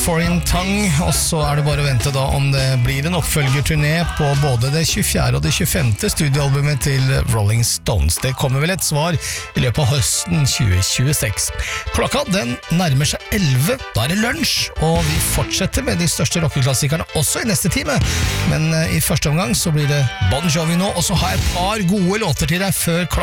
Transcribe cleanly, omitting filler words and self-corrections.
Foreign Tongue, og så det bare å vente da om det blir en oppfølgerturné på både det 24. og det 25. studioalbumet til Rolling Stones. Det kommer vel et svar i løpet av høsten 2026. Klokka den nærmer seg 11, da det lunsj, og vi fortsetter med de største rockeklassikerne også i neste time, men i første omgang så blir det Bon Jovi nå, og så har jeg et par gode låter til deg før klokka